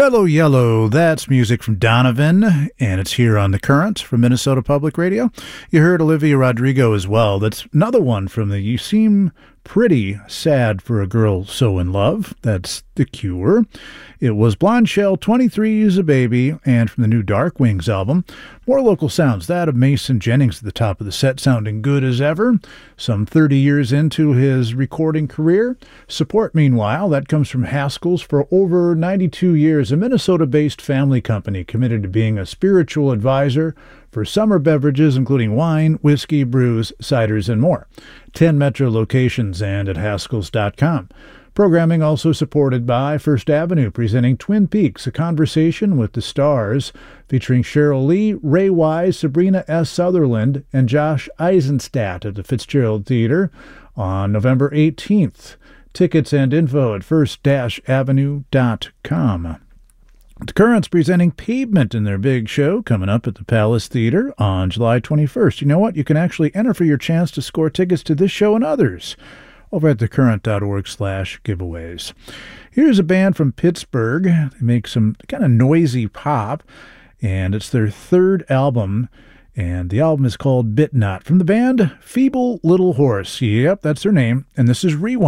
Mellow Yellow, that's music from Donovan, and it's here on The Current from Minnesota Public Radio. You heard Olivia Rodrigo as well. That's another one from the You Seem Pretty Sad for a Girl So in Love. That's The Cure. It was Blonde Shell, 23 is a Baby, and from the new Dark Wings album. More local sounds, that of Mason Jennings at the top of the set, sounding good as ever. Some 30 years into his recording career. Support, meanwhile, that comes from Haskell's. For over 92 years, a Minnesota-based family company committed to being a spiritual advisor for summer beverages, including wine, whiskey, brews, ciders, and more. 10 metro locations and at Haskells.com. Programming also supported by First Avenue, presenting Twin Peaks, A Conversation with the Stars, featuring Cheryl Lee, Ray Wise, Sabrina S. Sutherland, and Josh Eisenstadt at the Fitzgerald Theater on November 18th. Tickets and info at first-avenue.com. The Currents presenting Pavement in their big show coming up at the Palace Theater on July 21st. You know what? You can actually enter for your chance to score tickets to this show and others over at thecurrent.org/giveaways. Here's a band from Pittsburgh. They make some kind of noisy pop, and it's their third album, and the album is called Bit Not. From the band, Feeble Little Horse. Yep, that's their name, and this is Rewind.